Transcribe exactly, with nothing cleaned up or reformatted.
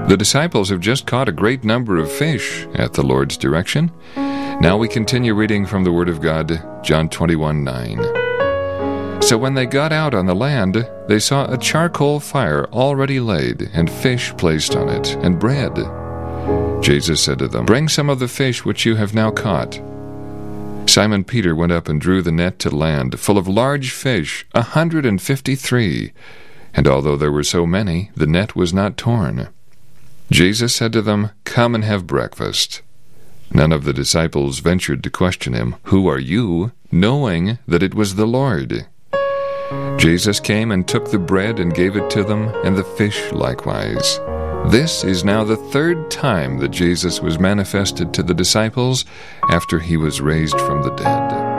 The disciples have just caught a great number of fish at the Lord's direction. Now we continue reading from the Word of God, John twenty-one nine. So when they got out on the land, they saw a charcoal fire already laid, and fish placed on it, and bread. Jesus said to them, "Bring some of the fish which you have now caught." Simon Peter went up and drew the net to land, full of large fish, a hundred and fifty-three. And although there were so many, the net was not torn. Jesus said to them, "Come and have breakfast." None of the disciples ventured to question him, "Who are you?" knowing that it was the Lord. Jesus came and took the bread and gave it to them, and the fish likewise. This is now the third time that Jesus was manifested to the disciples after he was raised from the dead.